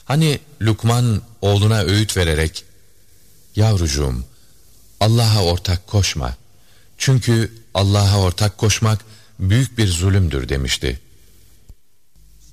Hani Lukman oğluna öğüt vererek, "Yavrucuğum, Allah'a ortak koşma. Çünkü Allah'a ortak koşmak büyük bir zulümdür" demişti.